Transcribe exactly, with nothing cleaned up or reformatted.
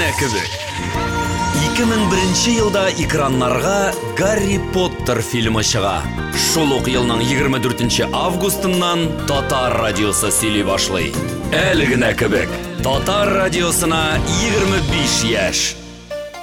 кебек. ике мең беренче елда экраннарга Гарри Поттер фильмы чыга. Шул ук елның егерме дүртенче августыннан Татар радиосы сөйли башлый. Әле генә кебек. Татар радиосына егерме биш яшь.